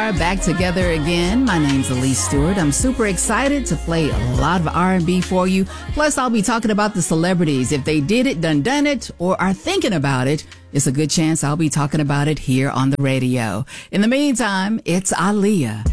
are back together again. My name's Elise Stewart. I'm super excited to play a lot of R&B for you. Plus, I'll be talking about the celebrities. If they did it, done it, or are thinking about it, it's a good chance I'll be talking about it here on the radio. In the meantime, it's Aaliyah.